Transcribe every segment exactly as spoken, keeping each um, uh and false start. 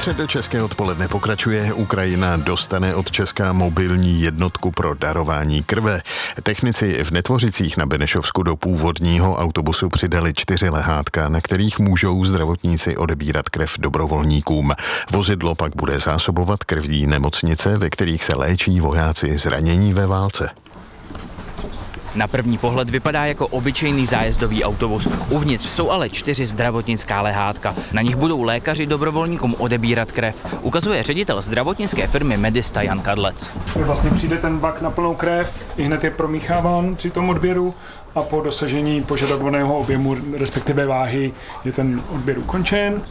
Středočeské odpoledne pokračuje. Ukrajina dostane od Česka mobilní jednotku pro darování krve. Technici v Netvořicích na Benešovsku do původního autobusu přidali čtyři lehátka, na kterých můžou zdravotníci odebírat krev dobrovolníkům. Vozidlo pak bude zásobovat krví nemocnice, ve kterých se léčí vojáci zranění ve válce. Na první pohled vypadá jako obyčejný zájezdový autobus. Uvnitř jsou ale čtyři zdravotnická lehátka. Na nich budou lékaři dobrovolníkům odebírat krev. Ukazuje ředitel zdravotnické firmy Medista Jan Kadlec. Vlastně přijde ten vak na plnou krev, i hned je promícháván při tom odběru a po dosažení požadovaného objemu, respektive váhy, je ten odběr ukončen.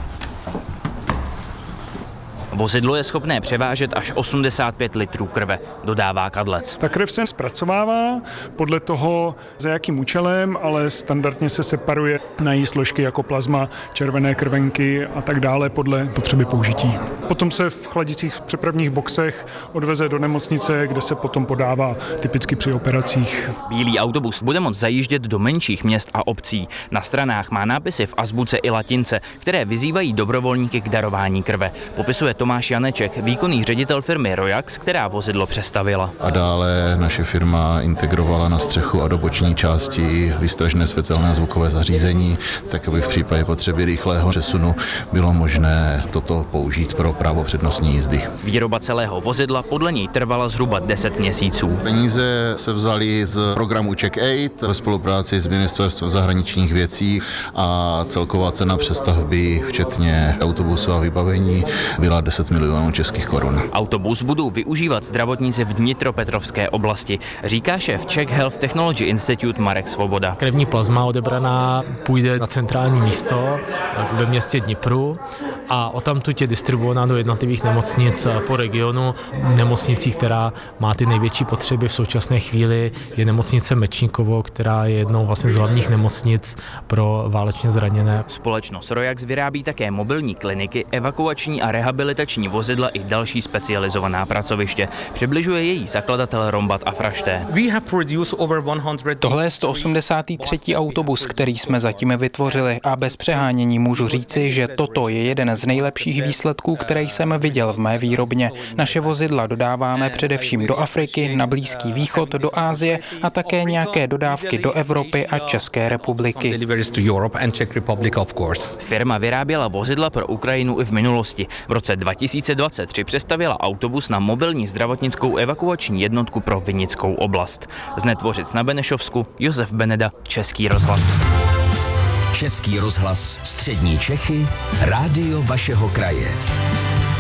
Vozidlo je schopné převážet až osmdesát pět litrů krve, dodává Kadlec. Ta krev se zpracovává podle toho, za jakým účelem, ale standardně se separuje na její složky jako plazma, červené krvenky a tak dále podle potřeby použití. Potom se v chladicích přepravních boxech odveze do nemocnice, kde se potom podává typicky při operacích. Bílý autobus bude moct zajíždět do menších měst a obcí. Na stranách má nápisy v azbuce i latince, které vyzývají dobrovolníky k darování krve. Popisuje Tomáš Janeček, výkonný ředitel firmy Royax, která vozidlo přestavila. A dále naše firma integrovala na střechu a do boční části výstražné světelné a zvukové zařízení, tak aby v případě potřeby rychlého přesunu bylo možné toto použít pro právo přednostní jízdy. Výroba celého vozidla podle něj trvala zhruba deset měsíců. Peníze se vzaly z programu Check Aid ve spolupráci s Ministerstvem zahraničních věcí a celková cena přestavby, včetně autobusu a vybavení, byla deset milionů českých korun. Autobus budou využívat zdravotníci v Dnitropetrovské oblasti, říká šéf Czech Health Technology Institute Marek Svoboda. Krevní plazma odebraná půjde na centrální místo ve městě Dnipru a odtamtud je distribuována do jednotlivých nemocnic po regionu. Nemocnicí, která má ty největší potřeby v současné chvíli, je nemocnice Mečníkovo, která je jednou vlastně z hlavních nemocnic pro válečně zraněné. Společnost Royax vyrábí také mobilní kliniky, evakuační a rehabilitační vozidla i další specializovaná pracoviště. Přibližuje její zakladatel Rombat Afrašté. Tohle je sto osmdesátý třetí autobus, který jsme zatím vytvořili a bez přehánění můžu říci, že toto je jeden z nejlepších výsledků, které jsem viděl v mé výrobně. Naše vozidla dodáváme především do Afriky, na Blízký východ, do Asie a také nějaké dodávky do Evropy a České republiky. Firma vyráběla vozidla pro Ukrajinu i v minulosti. V roce dva tisíce dvacet tři přestavěla autobus na mobilní zdravotnickou evakuační jednotku pro Vinickou oblast. Z Netvořic na Benešovsku Josef Beneda, Český rozhlas. Český rozhlas Střední Čechy, rádio vašeho kraje.